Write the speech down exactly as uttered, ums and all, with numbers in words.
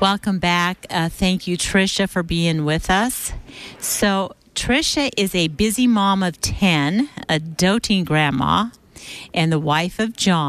Welcome back. Uh, thank you, Tricia, for being with us. So, Tricia is a busy mom of ten, a doting grandma, and the wife of John.